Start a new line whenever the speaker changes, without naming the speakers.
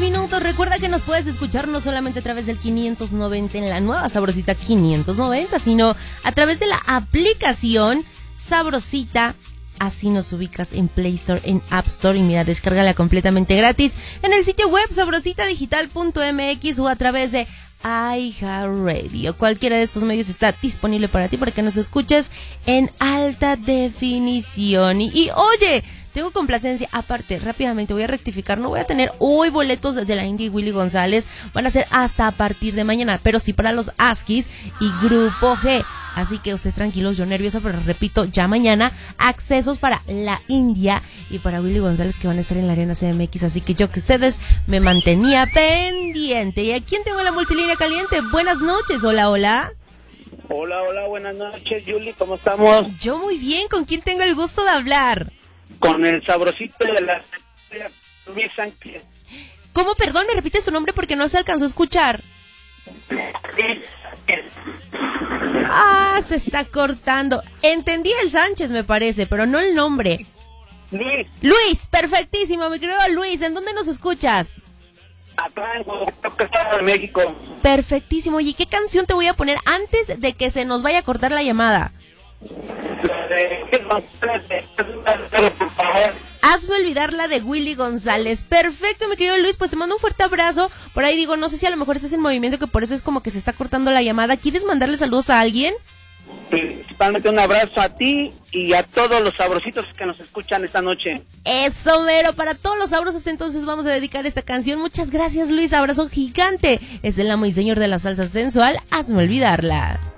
minutos. Recuerda que nos puedes escuchar no solamente a través del 590 en la nueva Sabrosita 590, sino a través de la aplicación Sabrosita. Así nos ubicas en Play Store, en App Store. Y mira, descárgala completamente gratis en el sitio web sabrositadigital.mx o a través de iHeartRadio. Cualquiera de estos medios está disponible para ti, para que nos escuches en alta definición. Y oye, tengo complacencia. Aparte, rápidamente voy a rectificar. No voy a tener hoy boletos de la India y Willy González. Van a ser hasta a partir de mañana. Pero sí para los Askis y Grupo G. Así que ustedes tranquilos, yo nerviosa, pero repito, ya mañana accesos para la India y para Willy González, que van a estar en la Arena CDMX. Así que yo que ustedes me mantenía pendiente. ¿Y a quién tengo en la multilínea caliente? Buenas noches, hola, hola.
Hola, buenas noches, Yuli, ¿cómo estamos?
Yo muy bien, ¿con quién tengo el gusto de hablar?
Con el sabrosito de la Luis Sánchez.
¿Cómo? Perdón, me repite su nombre porque no se alcanzó a escuchar. Se está cortando. Entendí el Sánchez, me parece, pero no el nombre. Luis, perfectísimo, mi querido Luis. ¿En dónde nos escuchas?
Acá en Guadalajara, de México.
Perfectísimo. ¿Y qué canción te voy a poner antes de que se nos vaya a cortar la llamada? Hazme olvidar la de Willy González. Perfecto, mi querido Luis, pues te mando un fuerte abrazo. Por ahí digo, no sé si a lo mejor estás en movimiento, que por eso es como que se está cortando la llamada. ¿Quieres mandarle saludos a alguien?
Principalmente un abrazo a ti y a todos los sabrositos que nos escuchan esta noche.
Eso, mero, para todos los sabrosos entonces vamos a dedicar esta canción. Muchas gracias, Luis, abrazo gigante. Es el amo y señor de la salsa sensual, hazme olvidarla.